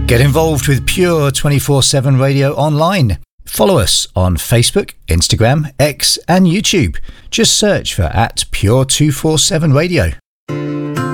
Get involved with Pure 24/7 Radio online. Follow us on Facebook, Instagram, X and YouTube. Just search for @Pure 247 Radio.